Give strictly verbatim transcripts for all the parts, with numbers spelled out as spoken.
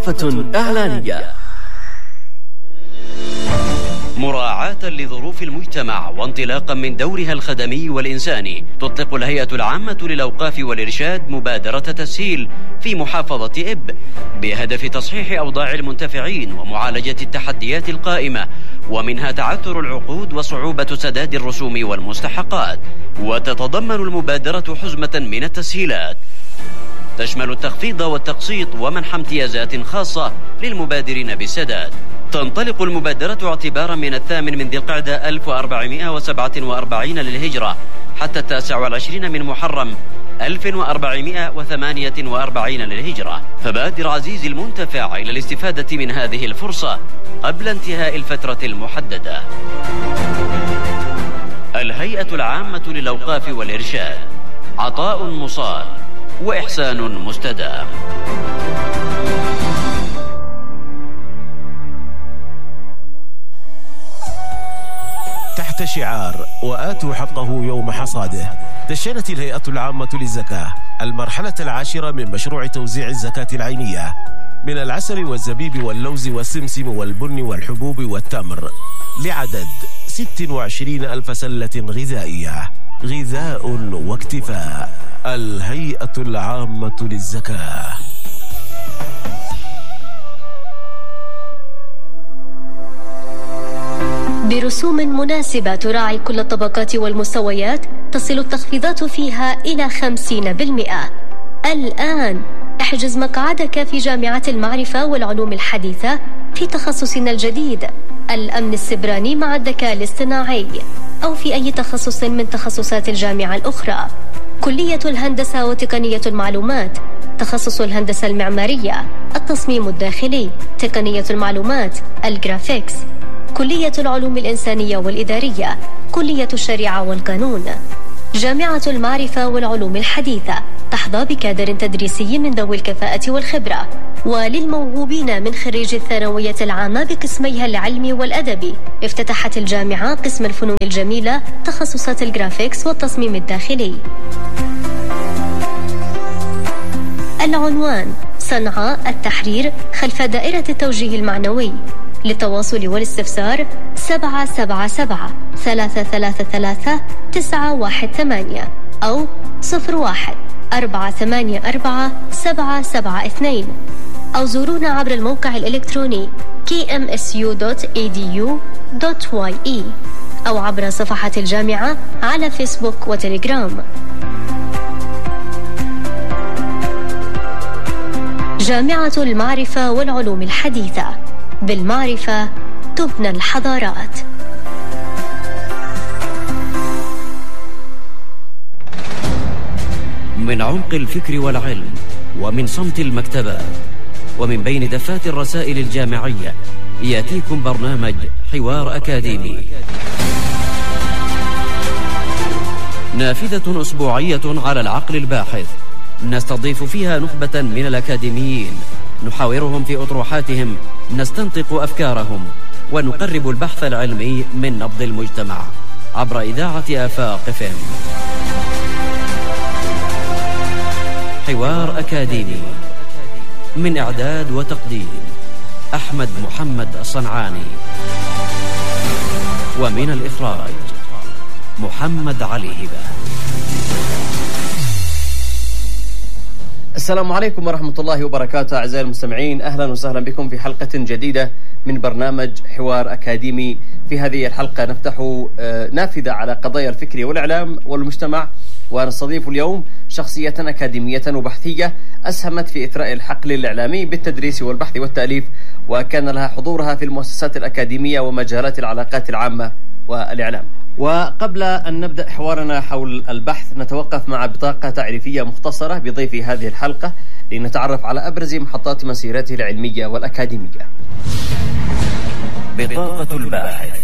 وقفة إعلانية. مراعاة لظروف المجتمع وانطلاقا من دورها الخدمي والإنساني، تطلق الهيئة العامة للأوقاف والإرشاد مبادرة تسهيل في محافظة إب بهدف تصحيح أوضاع المنتفعين ومعالجة التحديات القائمة، ومنها تعثر العقود وصعوبة سداد الرسوم والمستحقات. وتتضمن المبادرة حزمة من التسهيلات تشمل التخفيض والتقسيط ومنح امتيازات خاصة للمبادرين بالسداد. تنطلق المبادرة اعتبارا من الثامن من ذي القعدة ألف وأربعمائة وسبعة وأربعين للهجرة حتى التاسع والعشرين من محرم ألف وأربعمائة وثمانية وأربعين للهجرة. فبادر عزيزي المنتفع إلى الاستفادة من هذه الفرصة قبل انتهاء الفترة المحددة. الهيئة العامة للأوقاف والإرشاد، عطاء مصال وإحسان مستدام. تحت شعار وآتوا حقه يوم حصاده، دشنت الهيئة العامة للزكاة المرحلة العاشرة من مشروع توزيع الزكاة العينية من العسل والزبيب واللوز والسمسم والبن والحبوب والتمر لعدد ستة وعشرين ألف سلة غذائية. غذاء واكتفاء. الهيئة العامة للزكاة. برسوم مناسبة تراعي كل الطبقات والمستويات، تصل التخفيضات فيها إلى خمسين بالمئة. الآن احجز مقعدك في جامعة المعرفة والعلوم الحديثة في تخصصنا الجديد الأمن السبراني مع الذكاء الاصطناعي، أو في أي تخصص من تخصصات الجامعة الأخرى. كلية الهندسة وتقنية المعلومات، تخصص الهندسة المعمارية، التصميم الداخلي، تقنية المعلومات، الجرافيكس، كلية العلوم الإنسانية والإدارية، كلية الشريعة والقانون. جامعة المعرفة والعلوم الحديثة تحظى بكادر تدريسي من ذوي الكفاءة والخبرة. وللموهوبين من خريج الثانوية العامة بقسميها العلمي والأدبي، افتتحت الجامعة قسم الفنون الجميلة تخصصات الجرافيكس والتصميم الداخلي. العنوان: صنعاء التحرير خلف دائرة التوجيه المعنوي. للتواصل والاستفسار سبعة سبعة سبعة ثلاثة ثلاثة ثلاثة تسعة واحد ثمانية أو صفر واحد أربعة ثمانية أربعة سبعة سبعة اثنين، أو زورونا عبر الموقع الإلكتروني كي إم إس يو دوت إي دي يو دوت واي إي أو عبر صفحة الجامعة على فيسبوك وتليجرام. جامعة المعرفة والعلوم الحديثة، بالمعرفة تبنى الحضارات. من عمق الفكر والعلم، ومن صمت المكتبات، ومن بين دفات الرسائل الجامعية، يأتيكم برنامج حوار أكاديمي، نافذة أسبوعية على العقل الباحث، نستضيف فيها نخبة من الأكاديميين، نحاورهم في أطروحاتهم، نستنطق أفكارهم، ونقرب البحث العلمي من نبض المجتمع عبر إذاعة آفاق إف إم. حوار أكاديمي، من إعداد وتقديم أحمد محمد الصنعاني، ومن الإخراج محمد علي هبة. السلام عليكم ورحمة الله وبركاته أعزائي المستمعين، أهلا وسهلا بكم في حلقة جديدة من برنامج حوار أكاديمي. في هذه الحلقة نفتح نافذة على قضايا الفكر والإعلام والمجتمع، ونستضيف اليوم شخصية أكاديمية وبحثية أسهمت في إثراء الحقل الإعلامي بالتدريس والبحث والتأليف، وكان لها حضورها في المؤسسات الأكاديمية ومجالات العلاقات العامة والإعلام. وقبل أن نبدأ حوارنا حول البحث، نتوقف مع بطاقة تعريفية مختصرة بضيف هذه الحلقة لنتعرف على أبرز محطات مسيرته العلمية والأكاديمية. بطاقة الباحث.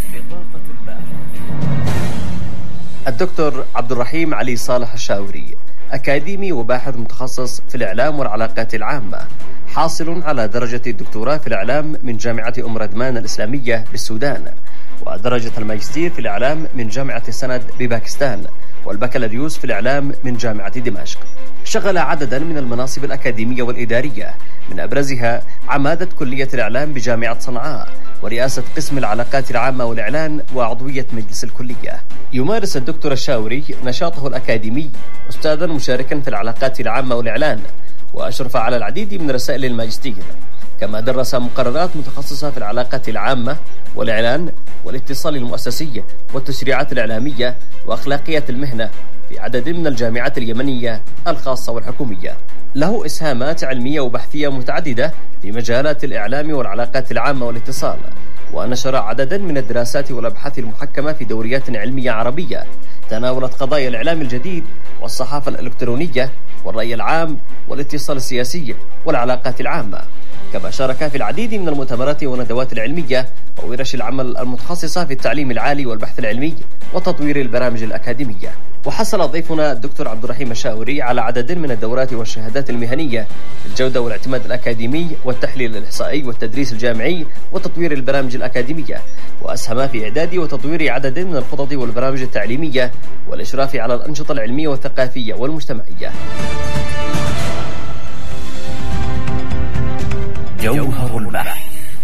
الدكتور عبد الرحيم علي صالح الشاوري، أكاديمي وباحث متخصص في الإعلام والعلاقات العامة، حاصل على درجة الدكتوراه في الإعلام من جامعة أم ردمان الإسلامية بالسودان، ودرجة الماجستير في الإعلام من جامعة السند بباكستان، والبكالوريوس في الإعلام من جامعة دمشق. شغل عددا من المناصب الأكاديمية والإدارية من أبرزها عمادة كلية الإعلام بجامعة صنعاء، ورئاسة قسم العلاقات العامة والإعلان، وعضوية مجلس الكلية. يمارس الدكتور الشاوري نشاطه الأكاديمي أستاذا مشاركا في العلاقات العامة والإعلان، وأشرف على العديد من رسائل الماجستير، كما درس مقررات متخصصة في العلاقات العامة والإعلان والاتصال المؤسسي والتشريعات الإعلامية وأخلاقية المهنة في عدد من الجامعات اليمنية الخاصة والحكومية. له إسهامات علمية وبحثية متعددة في مجالات الإعلام والعلاقات العامة والاتصال، ونشر عددا من الدراسات والأبحاث المحكمة في دوريات علمية عربية تناولت قضايا الإعلام الجديد والصحافة الإلكترونية والرأي العام والاتصال السياسي والعلاقات العامة، كما شارك في العديد من المؤتمرات والندوات العلمية وورش العمل المتخصصة في التعليم العالي والبحث العلمي وتطوير البرامج الأكاديمية. وحصل ضيفنا الدكتور عبد الرحيم الشاوري على عدد من الدورات والشهادات المهنية في الجودة والاعتماد الأكاديمي والتحليل الإحصائي والتدريس الجامعي وتطوير البرامج الأكاديمية، وأسهم في إعداد وتطوير عدد من الخطط والبرامج التعليمية والإشراف على الأنشطة العلمية والثقافية والمجتمعية. جوهر البحث.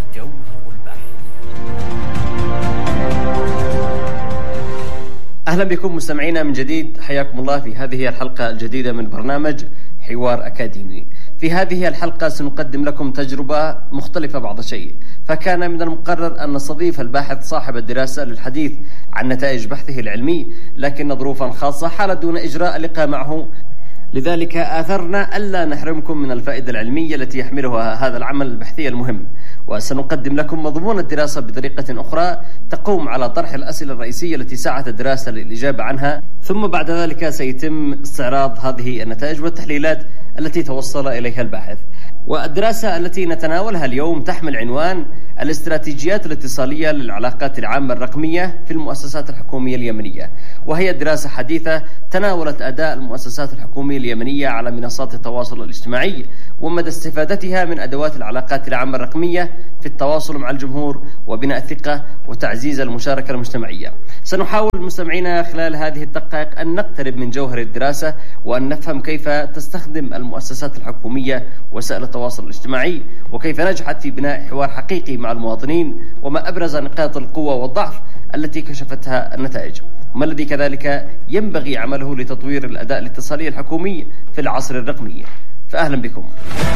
أهلا بكم مستمعينا من جديد، حياكم الله في هذه الحلقة الجديدة من برنامج حوار أكاديمي. في هذه الحلقة سنقدم لكم تجربة مختلفة بعض الشيء، فكان من المقرر أن نستضيف الباحث صاحب الدراسة للحديث عن نتائج بحثه العلمي، لكن ظروفا خاصة حالت دون إجراء اللقاء معه، لذلك آثرنا ألا نحرمكم من الفائدة العلمية التي يحملها هذا العمل البحثي المهم. وسنقدم لكم مضمون الدراسة بطريقة أخرى تقوم على طرح الأسئلة الرئيسية التي ساعدت الدراسة للإجابة عنها، ثم بعد ذلك سيتم استعراض هذه النتائج والتحليلات التي توصل إليها الباحث. والدراسة التي نتناولها اليوم تحمل عنوان الاستراتيجيات الاتصالية للعلاقات العامة الرقمية في المؤسسات الحكومية اليمنية، وهي دراسة حديثة تناولت أداء المؤسسات الحكومية اليمنية على منصات التواصل الاجتماعي ومدى استفادتها من أدوات العلاقات العامة الرقمية في التواصل مع الجمهور وبناء الثقة وتعزيز المشاركة المجتمعية. سنحاول مستمعينا خلال هذه الدقائق أن نقترب من جوهر الدراسة وأن نفهم كيف تستخدم المؤسسات الحكومية وسائل التواصل الاجتماعي، وكيف نجحت في بناء حوار حقيقي مع المواطنين، وما أبرز نقاط القوة والضعف التي كشفتها النتائج، وما الذي كذلك ينبغي عمله لتطوير الأداء الاتصالي الحكومي في العصر الرقمي. فأهلا بكم.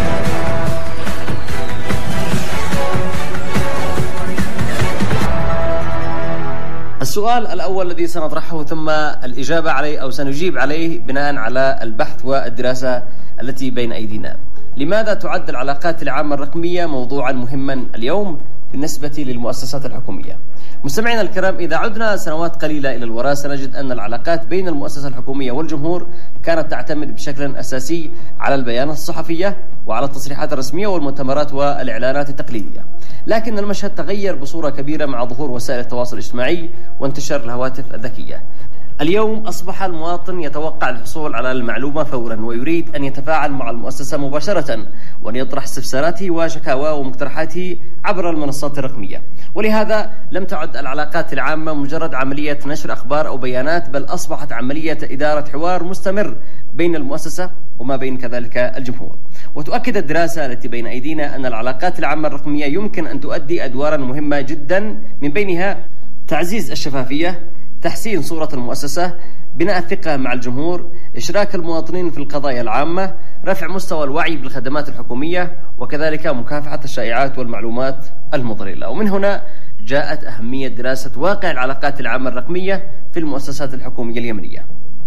السؤال الأول الذي سنطرحه ثم الإجابة عليه أو سنجيب عليه بناء على البحث والدراسة التي بين أيدينا: لماذا تعد العلاقات العامة الرقمية موضوعا مهما اليوم بالنسبة للمؤسسات الحكومية؟ مستمعينا الكرام، إذا عدنا سنوات قليلة إلى الوراء سنجد أن العلاقات بين المؤسسة الحكومية والجمهور كانت تعتمد بشكل أساسي على البيانات الصحفية وعلى التصريحات الرسمية والمؤتمرات والإعلانات التقليدية، لكن المشهد تغير بصورة كبيرة مع ظهور وسائل التواصل الاجتماعي وانتشار الهواتف الذكية. اليوم أصبح المواطن يتوقع الحصول على المعلومة فورا ويريد أن يتفاعل مع المؤسسة مباشرة وأن يطرح استفساراته وشكاواه ومقترحاته عبر المنصات الرقمية، ولهذا لم تعد العلاقات العامة مجرد عملية نشر أخبار أو بيانات، بل أصبحت عملية إدارة حوار مستمر بين المؤسسة وما بين كذلك الجمهور. وتؤكد الدراسة التي بين أيدينا أن العلاقات العامة الرقمية يمكن أن تؤدي أدوارا مهمة جدا، من بينها تعزيز الشفافية، تحسين صورة المؤسسة، بناء الثقة مع الجمهور، إشراك المواطنين في القضايا العامة، رفع مستوى الوعي بالخدمات الحكومية، وكذلك مكافحة الشائعات والمعلومات المضللة. ومن هنا جاءت أهمية دراسة واقع العلاقات العامة الرقمية في المؤسسات الحكومية اليمنية.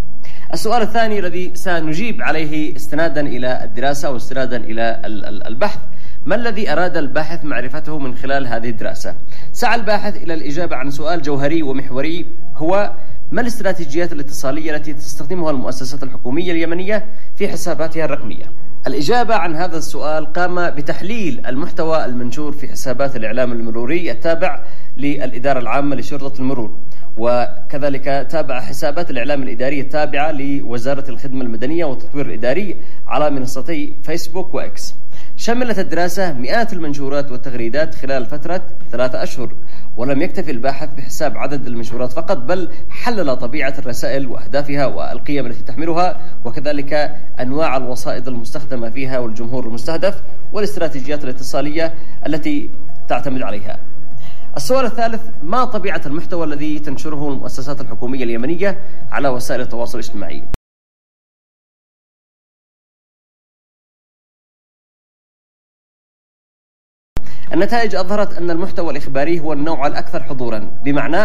السؤال الثاني الذي سنجيب عليه استنادا إلى الدراسة واستنادا إلى البحث: ما الذي أراد الباحث معرفته من خلال هذه الدراسة؟ سعى الباحث إلى الإجابة عن سؤال جوهري ومحوري، هو ما الاستراتيجيات الاتصالية التي تستخدمها المؤسسات الحكومية اليمنية في حساباتها الرقمية؟ الإجابة عن هذا السؤال قام بتحليل المحتوى المنشور في حسابات الإعلام المروري التابع للإدارة العامة لشرطة المرور، وكذلك تابع حسابات الإعلام الإدارية التابعة لوزارة الخدمة المدنية والتطوير الإداري على منصتي فيسبوك وإكس. شملت الدراسة مئات المنشورات والتغريدات خلال فترة ثلاثة أشهر، ولم يكتفي الباحث بحساب عدد المنشورات فقط، بل حلل طبيعة الرسائل وأهدافها والقيم التي تحملها، وكذلك أنواع الوسائط المستخدمة فيها والجمهور المستهدف، والاستراتيجيات الاتصالية التي تعتمد عليها. السؤال الثالث: ما طبيعة المحتوى الذي تنشره المؤسسات الحكومية اليمنية على وسائل التواصل الاجتماعي؟ النتائج أظهرت أن المحتوى الإخباري هو النوع الأكثر حضورا، بمعنى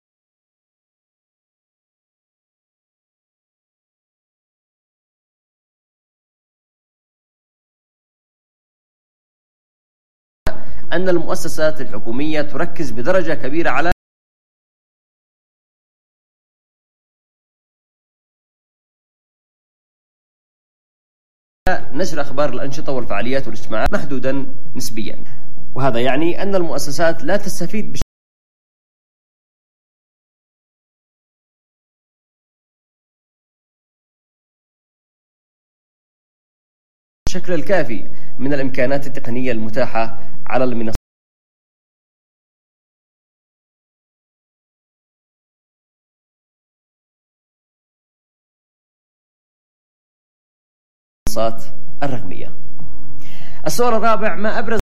أن المؤسسات الحكومية تركز بدرجة كبيرة على نشر أخبار الأنشطة والفعاليات والاجتماعات محدودا نسبيا، وهذا يعني أن المؤسسات لا تستفيد بالشكل الكافي من الإمكانات التقنية المتاحة على المنصات الرقمية. السؤال الرابع: ما أبرز